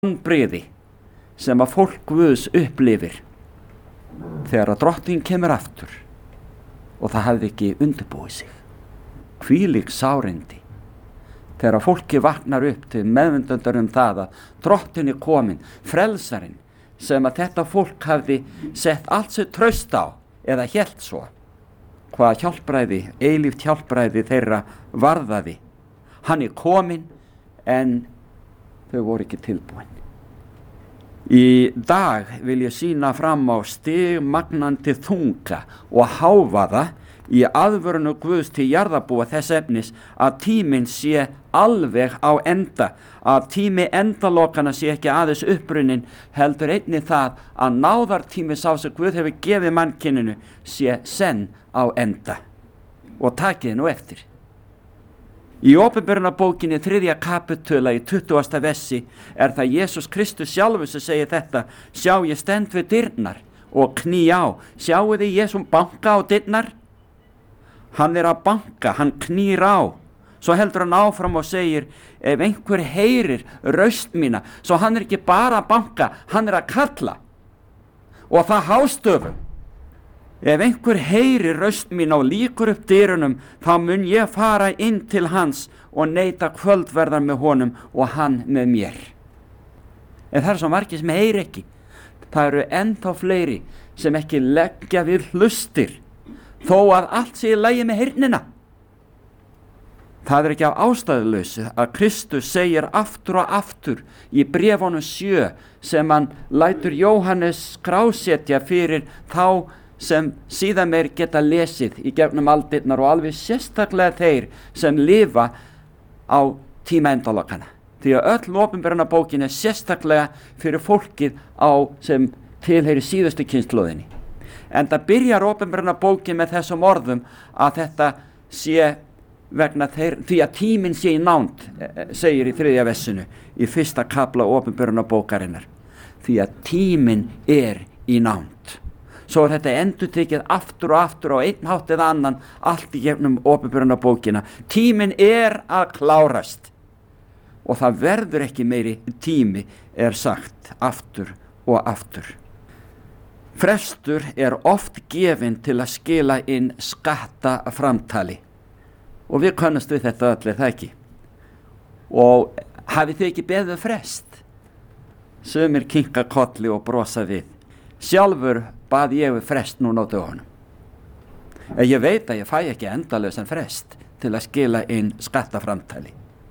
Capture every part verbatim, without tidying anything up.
vonbrigði sem að fólk Guðs upplifir þegar að drottinn kemur aftur og það hafði ekki undirbúið sig. Hvílík sárindi þegar að fólki vaknar upp til meðvindundar um það að drottinn er kominn, frelsarinn sem að þetta fólk hafði sett allt sér traust á eða hélt svo. Hvað hjálpræði, eilíft hjálpræði þeirra varðaði. Hann er kominn en þau voru ekki tilbúin. Í dag vil ég sýna fram á stigmagnandi þunga og hávaða í aðvörunu Guðs til jarðarbúa þess efnis að tíminn sé alveg á enda, að tími endalokana sé ekki aðeins upprunnin, heldur einnig það að náðartími sá sem Guð hefur gefið mannkyninu sé senn á enda. Og takið nú eftir. Í Opinberunarbókinni þriðja kapitula í tuttugasta versi er það Jesús Kristus sjálfur sem segir þetta: sjá, ég stend við dyrnar og kný á. Sjáu þið Jesúm banka á dyrnar? Hann er að banka, hann knýr á. Svo heldur hann áfram og segir: ef einhver heyrir raust mína, svo hann er ekki bara að banka, hann er að kalla. Og það hástöfum. Ef einhver heyrir raust mína og lýkur upp dyrunum, þá mun ég fara inn til hans og neita kvöldverðar með honum og hann með mér. En það er svo margir sem heyri ekki. Það eru ennþá fleiri sem ekki leggja við hlustir, þó að allt sé í lagi með heyrnina. Það er ekki af ástæðulausu að Kristus segir aftur og aftur í bréfunum sjö sem hann lætur Jóhannes skrásetja fyrir þá sem síðan meir geta lesið í gegnum aldirnar og alveg sérstaklega þeir sem lifa á tíma endalokana. Því að öll Opinberunarbókin er sérstaklega fyrir fólkið á sem tilheyri síðustu kynslóðinni. En það byrjar Opinberunarbókin með þessum orðum að þetta sé vegna þeir, því að tíminn sé í nánd, segir í þriðja vessinu í fyrsta kafla Opinberunarbókarinnar. Því að tíminn er í nánd. Svo er þetta endurtekið aftur og aftur og einn hátt eða annan allt í gegnum Opinberunarbókina. Tíminn er að klárast og það verður ekki meiri tími, er sagt aftur og aftur. Frestur er oft gefinn til að skila inn skattaframtali og við kannast við þetta allir, það ekki. Og hafið þið ekki beðið frest? Sumir kinka kolli og brosa við. Sjálfur bað ég við frest núna á dögunum. Ég veit að ég fæ ekki endalausan frest til að skila inn skattaframtali.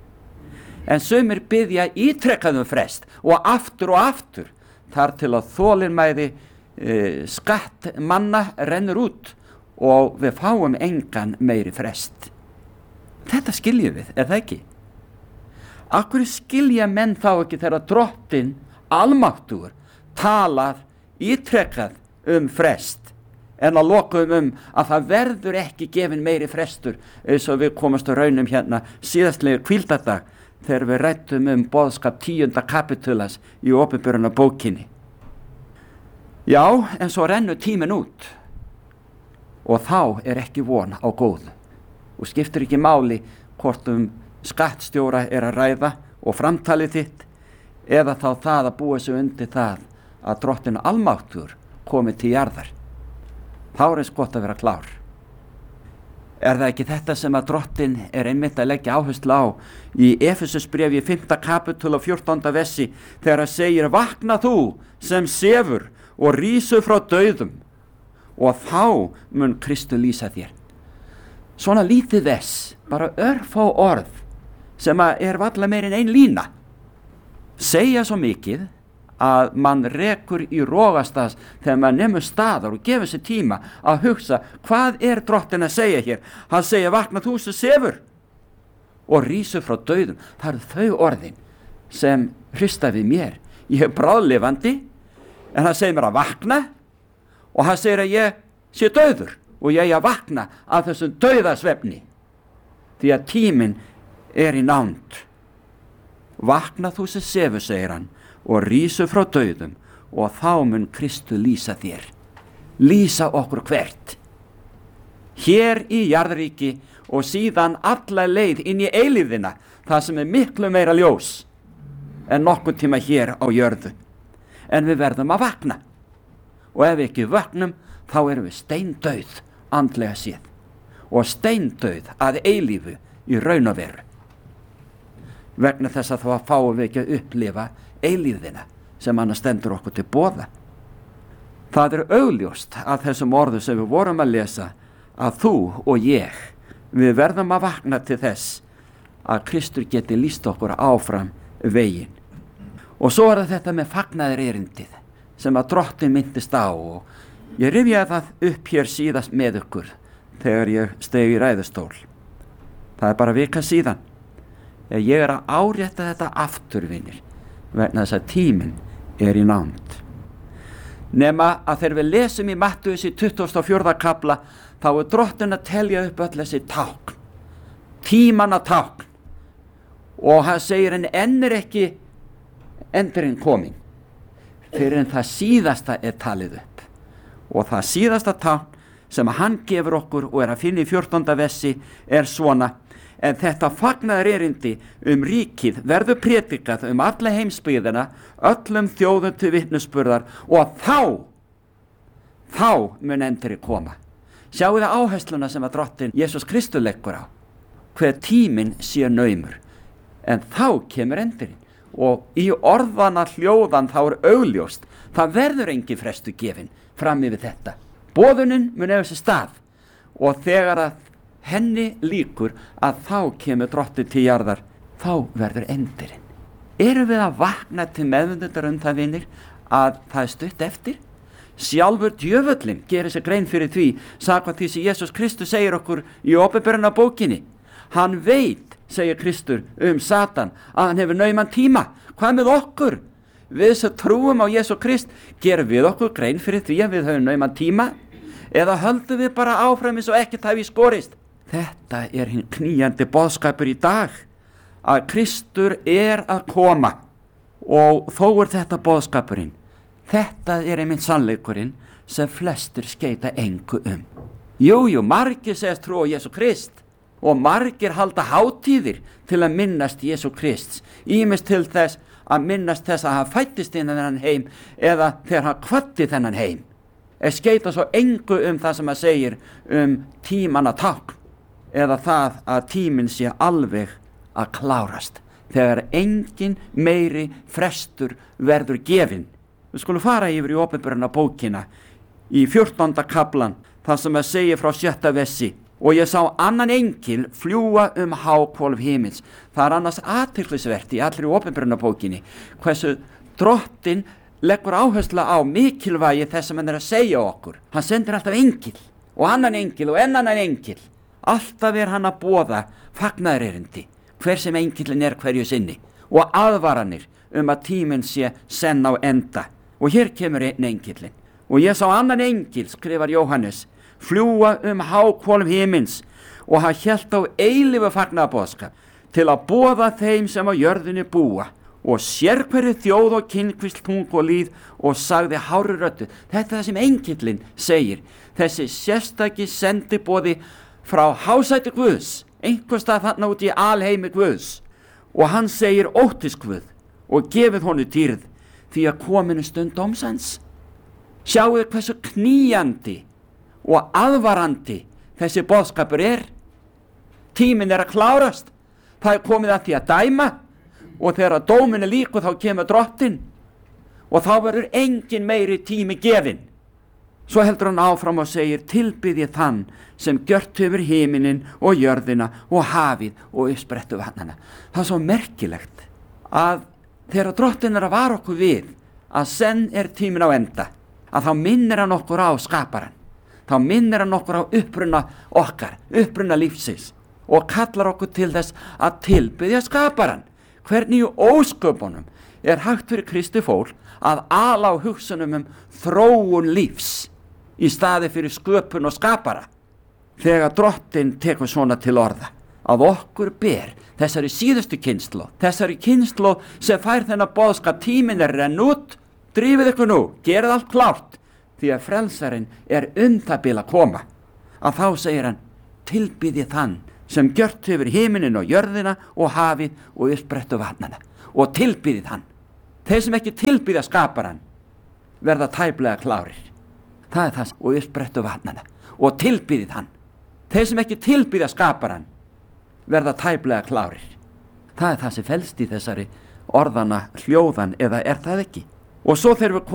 En sumir biðja ítrekkaðum frest og aftur og aftur þar til að þolinmæði e, skattmanna rennur út og við fáum engan meiri frest. Þetta skiljum við, er það ekki? Af hverju skilja menn þá ekki þegar drottinn almáttugur talað ítrekkað um frest en að lokum um að það verður ekki gefin meiri frestur, eins og við komast á raunum hérna síðastlega hvíldardag þegar við rættum um boðskap tíunda kapitulas í Opinberunarbókinni. Já, en svo rennur tíminn út og þá er ekki von á góðu og skiptir ekki máli hvort um skattstjóra er að ræða og framtalið þitt eða þá það að búa sig undir það að drottinn almáttur komið til jarðar. Þá er eins gott að vera klár. Er það ekki þetta sem að drottinn er einmitt að leggja áherslu á í Efesusbréfi í fimmta kapitúl og fjórtánda versi þegar að segir: vakna þú sem sefur og rísu frá dauðum og þá mun Kristur lýsa þér. Svona lítið þess, bara örfá orð sem að er varla meir en ein lína, segja svo mikið að mann rekur í rogastans þegar mann nemur staðar og gefur sér tíma að hugsa hvað er drottinn að segja hér. Hann segir: vakna þú sem sefur og rísu frá dauðum. Það eru þau orðin sem hrista við mér. Ég er bráðlifandi en hann segir mér að vakna og hann segir að ég sé dauður og ég er að vakna af þessum dauðasvefni því að tíminn er í nánd. Vakna þú sem sefur, segir hann, og rísu frá dauðum og þá mun Kristur lýsa þér. Lýsa okkur hvert? Hér í jarðríki og síðan alla leið inn í eilífðina, það sem er miklu meira ljós. en nokkuð tíma hér á jörðu. En við verðum að vakna. Og ef við ekki vaknum, þá erum við steindauð andlega séð. Og steindauð að eilífu í raun og veru. Vegna þess að þá fáum við ekki að upplifa eilífðina sem annars stendur okkur til boða. Það er augljóst að þessum orðu sem við vorum að lesa að þú og ég, við verðum að vakna til þess að Kristur geti lýst okkur áfram veginn. Og svo er þetta með fagnaðar erindið sem að Drottinn minntist á, og ég rifjaði það upp hér síðast með ykkur þegar ég steig í ræðustól. Það er bara vika síðan. Ég er að árétta þetta aftur, vinir, vegna þess að tíminn er í nánd. Nema að þegar við lesum í Mattheus í tuttugasta og fjórða kafla, þá er Drottinn að telja upp öll þessi tákn, tímanna tákn, og hann segir en enn er ekki endurinn komin, fyrir en það síðasta er talið upp. Og það síðasta tákn sem hann gefur okkur og er að finna í fjórtánda versi er svona: en þetta fagnaðar erindi um ríkið verður prédikað um alla heimsbyggðina, öllum þjóðum til vitnisburðar, og þá, þá mun endurinn koma. Sjáu það áhersluna sem að Drottinn Jesús Kristur leggur á, hver tíminn sé naumur, en þá kemur endurinn. Og í orðana hljóðan þá er augljóst, það verður engin frestu gefin fram yfir þetta. Boðunin mun eiga sér stað, og þegar að henni líkur að þá kemur Drottinn til jarðar, þá verður endurinn. Erum við að vakna til meðvindundar um það, vinir, að það er stutt eftir? Sjálfur djöfullinn gerir sér grein fyrir því, samkvæmt því sem Jesús Kristus segir okkur í Åpenbarunarbókinni. Hann veit, segir Kristur um Satan, að hann hefur nauman tíma. Hvað með okkur? Við sem trúum á Jesús Krist, gerum við okkur grein fyrir því að við höfum nauman tíma? Eða höldum við bara áfram eins og ekkert hafi skorist? Þetta er hinn knýjandi boðskapur í dag, að Kristur er að koma, og þó er þetta boðskapurinn. Þetta er einmitt sannleikurinn sem flestir skeita engu um. Jú, jú, margir segast trú á Jesús Krist, og margir halda hátíðir til að minnast Jesús Krists, ýmist til þess að minnast þess að hann fættist inn í þennan heim, eða þegar hann kvaddi þennan heim. Er skeita svo engu um það sem að segir um tímanna tákn, eða það að tíminn sé alveg að klárast, þegar engin meiri frestur verður gefin. Við skulum fara yfir í Åpenbarunarbókina í fjórtánda kaflan, þar sem að segja frá sjötta versi: og ég sá annan engil fljúga um háhvolf himins. Það er annars athyglisvert í allri Åpenbarunarbókinni hversu Drottinn leggur áhersla á mikilvægi þess sem hann er að segja okkur. Hann sendir alltaf engil og annan engil og enn annan engil. Alltaf er hann að boða fagnaðarerindi, hver sem engillin er hverju sinni, og aðvaranir um að tíminn sé senn á enda. Og hér kemur einn engillin. Og ég sá annan engil, skrifar Jóhannes, fljúga um háhvolf himins, og hann hélt á eilífu fagnaðarboðskap til að boða þeim sem á jörðinni búa, og sérhverju þjóð og kynnkvísl, tung og lýð, og sagði hárri röddu. Þetta er það sem engillin segir, þessi sérstaki sendiboði frá hásæti Guðs, einhvers stað þarna út í alheimi Guðs, og hann segir óttist Guð og gefið honu dýrð, því að kominu stund dómsans. Sjáu hversu knýjandi og aðvarandi þessi boðskapur er. Tíminn er að klárast, það er komið að því að dæma, og þegar að dóminu líkur þá kemur Drottinn, og þá verður engin meiri tími gefin. Svo heldur hann áfram og segir: tilbyðið þann sem gjört hefur himinin og jörðina og hafið og uppsprettu vatnana. Það er svo merkilegt að þegar Drottinn er að vara okkur við að senn er tímin á enda, að þá minnir hann okkur á skaparan, þá minnir hann okkur á uppruna okkar, uppruna lífsins, og kallar okkur til þess að tilbyðja skaparan. Hvernig í ósköpunum er hægt fyrir Kristi fólk að ala á hugsunum um þróun lífs í staði fyrir sköpun og skapara? Þegar Drottinn tekur svona til orða, að okkur ber þessari síðustu kynslóð, þessari kynslóð sem fær þennan boðskap: tíminn er renn út, drífið ykkur nú, gerið allt klárt, því að frelsarinn er um það bil að koma. Að þá segir hann: tilbyðið þann sem gjört hefur himinin og jörðina og hafið og uppsprettu vatnana, og tilbyðið hann. Þeir sem ekki tilbýða skaparan verða tæplega klárir. Það er það, og uppbrettu vatnana og tilbýðið hann. Þeir sem ekki tilbýða skaparan verða tæplega klárir. Það er það sem felst í þessari orðana hljóðan, eða er það ekki? Og svo þegar við